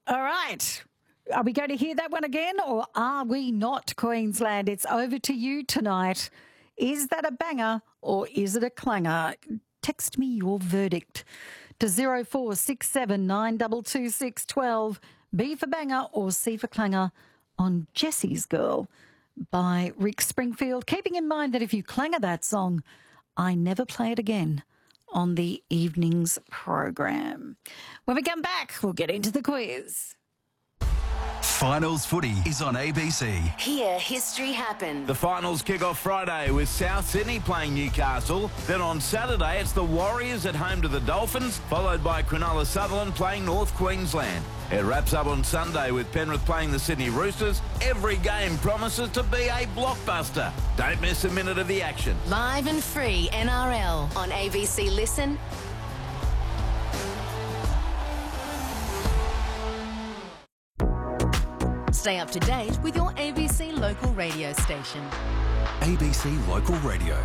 All right. Are we going to hear that one again or are we not, Queensland? It's over to you tonight. Is that a banger or is it a clanger? Text me your verdict to 0467 922 612. B for banger or C for clanger on Jessie's Girl by Rick Springfield. Keeping in mind that if you clanger that song, I never play it again on the evening's program. When we come back, we'll get into the quiz. Finals footy is on ABC. Hear history happen. The finals kick off Friday with South Sydney playing Newcastle. Then on Saturday, it's the Warriors at home to the Dolphins, followed by Cronulla Sutherland playing North Queensland. It wraps up on Sunday with Penrith playing the Sydney Roosters. Every game promises to be a blockbuster. Don't miss a minute of the action. Live and free NRL on ABC Listen. Stay up to date with your ABC local radio station. ABC Local Radio.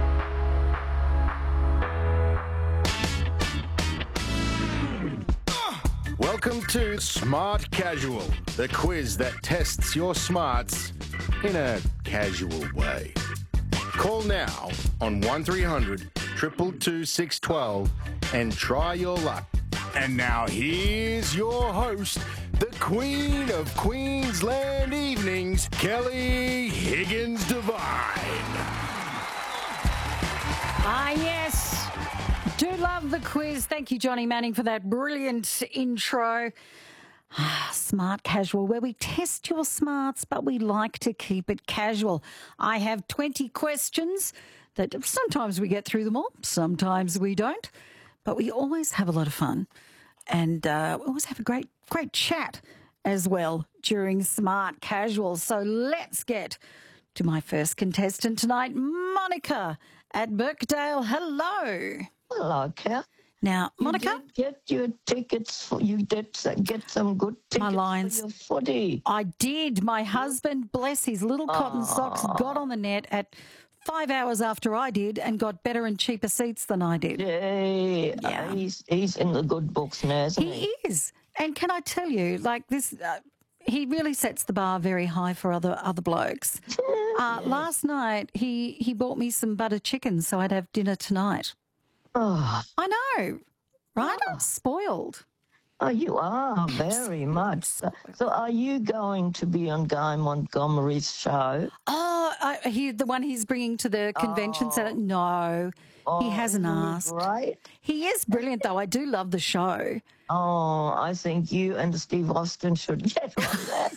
Welcome to Smart Casual, the quiz that tests your smarts in a casual way. Call now on 1300 222 612 and try your luck. And now here's your host, the Queen of Queensland Evenings, Kelly Higgins Devine. Ah, yes. Do love the quiz. Thank you, Johnny Manning, for that brilliant intro. Smart Casual, where we test your smarts, but we like to keep it casual. I have 20 questions that sometimes we get through them all, sometimes we don't, but we always have a lot of fun. And we always have a great chat as well during Smart Casual. So let's get to my first contestant tonight, Monica at Birkdale. Hello. Hello, Kat. Now, Monica. You did get your tickets. You did get some good tickets for your footy. I did. My husband, bless his little cotton socks, got on the net at 5 hours after I did and got better and cheaper seats than I did. Yeah. He's in the good books now, isn't he? He is. And can I tell you, like this, he really sets the bar very high for other blokes. Last night, he bought me some butter chicken, so I'd have dinner tonight. Oh. I know, right? I'm spoiled. Oh, you are very much. So are you going to be on Guy Montgomery's show? Oh, the one he's bringing to the convention centre? No, he hasn't asked. Right? He is brilliant, though. I do love the show. Oh, I think you and Steve Austin should get on that.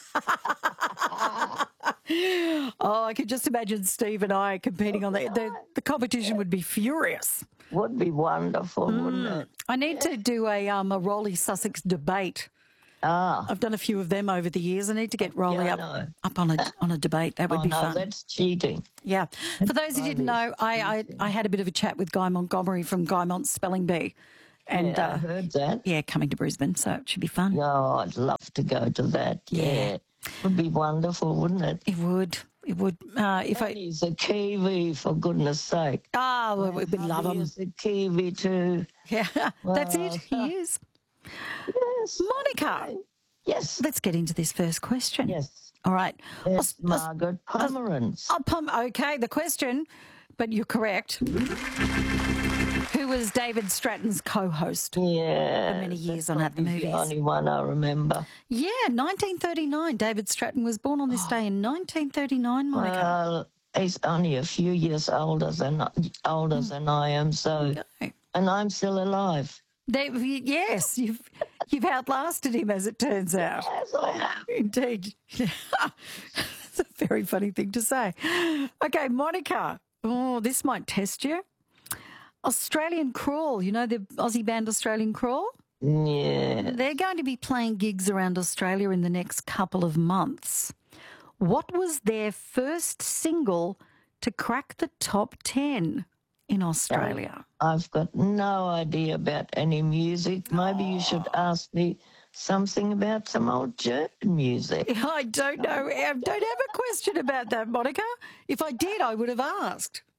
Oh, I could just imagine Steve and I competing on that. The competition would be furious. Would be wonderful, wouldn't it? I need to do a Rowley Sussex debate. I've done a few of them over the years. I need to get Rowley up on a debate. That would be fun. That's cheating. Yeah. For those who didn't know, I had a bit of a chat with Guy Montgomery from Guy Mont Spelling Bee. And I heard that. Yeah, coming to Brisbane, so it should be fun. Oh, I'd love to go to that. Yeah. Would be wonderful, wouldn't it? It would. It would. He's a Kiwi, for goodness sake. Oh, we would love him. He's a Kiwi too. Yeah, that's it. He is. Yes. Monica. Yes. Let's get into this first question. Yes. All right. It's Margaret Pomeranz. Okay, the question, but you're correct. Who was David Stratton's co-host? Yeah. For many years on At the Movies. The only one I remember. Yeah, 1939. David Stratton was born on this day in 1939, Monica. Well, he's only a few years older than I am, so, and I'm still alive. Yes, you've outlasted him, as it turns out. Yes, I have. Indeed. It's a very funny thing to say. Okay, Monica. Oh, this might test you. Australian Crawl, you know the Aussie band Australian Crawl? Yeah. They're going to be playing gigs around Australia in the next couple of months. What was their first single to crack the top 10 in Australia? I've got no idea about any music. Maybe you should ask me something about some old German music. I don't know. I don't have a question about that, Monica. If I did, I would have asked.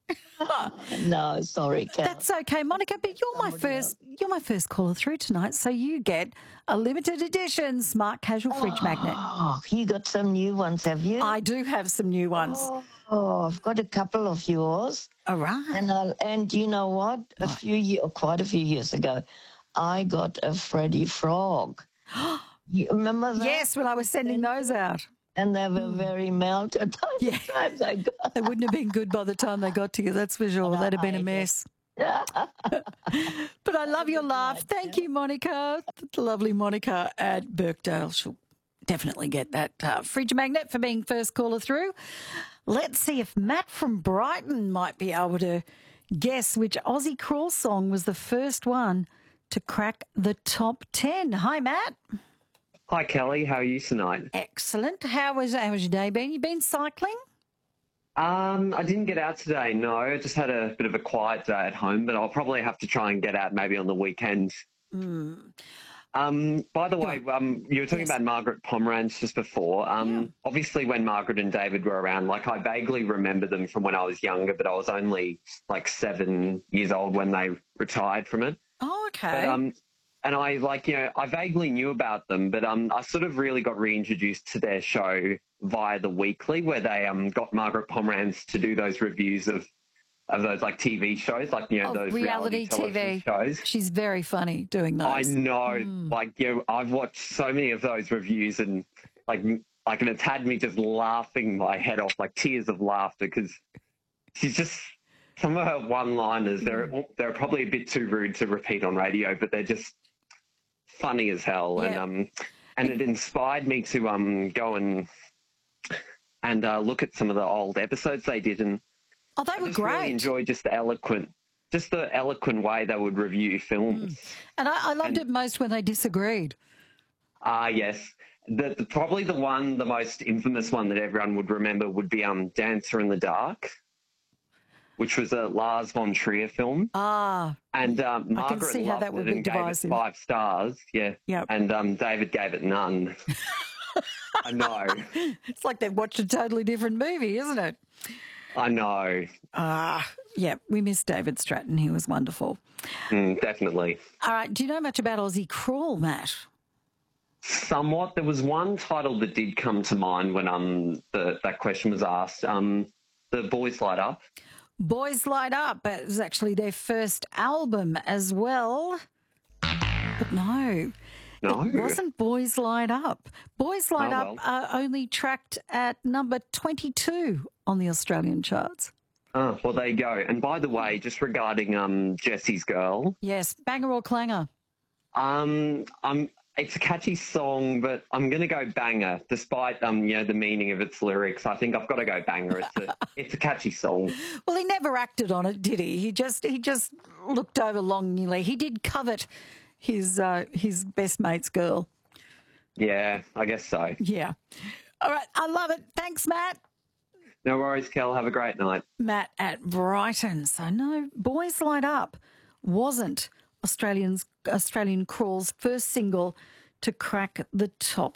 No, sorry, Cal. That's okay, Monica, but you're my first caller through tonight, so you get a limited edition Smart Casual fridge magnet. Oh, you got some new ones, have you? I do have some new ones. Oh, I've got a couple of yours. All right. And you know what? Quite a few years ago, I got a Freddy Frog. You remember that? Yes, when I was sending those out. And they were very melted by the time they got. They wouldn't have been good by the time they got to you, that's for sure. That'd have been a mess. But I love your laugh. Thank you, Monica. The lovely Monica at Birkdale. She'll definitely get that fridge magnet for being first caller through. Let's see if Matt from Brighton might be able to guess which Aussie crawl song was the first one to crack the top 10. Hi, Matt. Hi, Kelly. How are you tonight? Excellent. How was your day been? You been cycling? I didn't get out today, no. I just had a bit of a quiet day at home, but I'll probably have to try and get out maybe on the weekend. By the way, you were talking about Margaret Pomeranz just before. Obviously, when Margaret and David were around, like I vaguely remember them from when I was younger, but I was only like 7 years old when they retired from it. Oh, okay. But, and I vaguely knew about them, but I sort of really got reintroduced to their show via The Weekly, where they got Margaret Pomeranz to do those reviews of those like TV shows, like, those reality TV shows. She's very funny doing those. I know. I've watched so many of those reviews and and it's had me just laughing my head off, like tears of laughter, because she's just, some of her one-liners, they're probably a bit too rude to repeat on radio, but they're just funny as hell. Yeah. And it inspired me to go and look at some of the old episodes they did, and they were I just great. really enjoyed just the eloquent way they would review films. And I loved it most when they disagreed. Yes. Probably the most infamous one that everyone would remember would be Dancer in the Dark, which was a Lars von Trier film. And Margaret see how loved that would it be and gave it divisive. 5 stars. Yeah. Yep. And David gave it none. I know. It's like they've watched a totally different movie, isn't it? I know. Yeah, we miss David Stratton. He was wonderful. Definitely. All right, do you know much about Aussie Crawl, Matt? Somewhat. There was one title that did come to mind when that question was asked. The Boys Light Up. Boys Light Up. It was actually their first album as well. But no. It wasn't Boys Light Up. Boys Light Up only tracked at number 22 on the Australian charts. Oh, well, there you go. And by the way, just regarding Jesse's Girl. Yes, banger or clanger? It's a catchy song, but I'm going to go banger, despite the meaning of its lyrics. I think I've got to go banger. It's a catchy song. Well, he never acted on it, did he? He just looked over longingly. He did covet his best mate's girl. Yeah, I guess so. Yeah. All right, I love it. Thanks, Matt. No worries, Kel. Have a great night. Matt at Brighton. So no, Boys Light Up wasn't Australian Crawl's first single to crack the top